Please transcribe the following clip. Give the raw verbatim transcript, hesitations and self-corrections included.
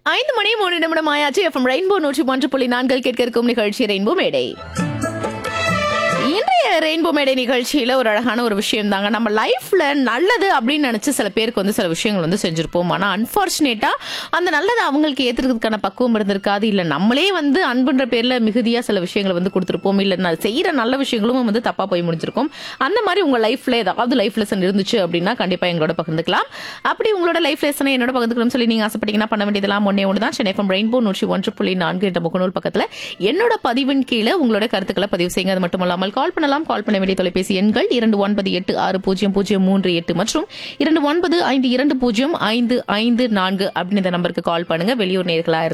ஐந்து மணி மூணு நிமிடம் ஆயாச்சு. எஃப்எம் ரெயின்போ நூற்றி ஒன்று புள்ளி நான்கு கேட்க இருக்கும் நிகழ்ச்சி ரெயின்போ மேடை. இன்றைய ரெயின்போ மேடை நிகழ்ச்சியில ஒரு அழகான ஒரு விஷயம் தாங்க. நம்ம லைஃப்ல நல்லது அப்படின்னு நினைச்சு சில பேருக்கு வந்து சில விஷயங்கள் வந்து செஞ்சிருப்போம். ஆனா அன்பார்ச்சுனேட்டா அந்த நல்லது அவங்களுக்கு ஏத்துறதுக்கான பக்குவம் இருந்திருக்காது. இல்ல நம்மளே வந்து அன்புன்ற பேர்ல மிகுதியா சில விஷயங்களை வந்து கொடுத்திருப்போம். இல்ல செய்யற நல்ல விஷயங்களும் வந்து தப்பா போய் முடிஞ்சிருக்கும். அந்த மாதிரி உங்க லைஃப்ல ஏதாவது லைஃப் லெசன் இருந்துச்சு அப்படின்னா கண்டிப்பா எங்களோட பகிர்ந்துக்கலாம். அப்படி உங்களோட லைஃப் லெசனை என்னோட பகிர்ந்துக்கணும் சொல்லி நீங்க ஆசைப்பட்டீங்கன்னா பண்ண வேண்டியதெல்லாம் ஒன்னே ஒன்று தான். சென்னை எஃப்எம் ரெயின்போ நூற்றி ஒன்று புள்ளி நான்கு என்ற முகநூல் பக்கத்துல என்னோட பதிவின் கீழே உங்களோட கருத்துக்களை பதிவு செய்யுங்க. அது மட்டும் இல்லாமல் கால் பண்ணலாம். கால் பண்ண வேண்டிய தொலைபேசி எண்கள் இரண்டு ஒன்பது எட்டு ஆறு பூஜ்ஜியம் பூஜ்ஜியம் மூன்று எட்டு மற்றும் இரண்டு ஒன்பது ஐந்து இரண்டு பூஜ்ஜியம் ஐந்து ஐந்து நான்கு அப்படின்னு இந்த நம்பருக்கு கால் பண்ணுங்க. வெளியூர் நேர்களா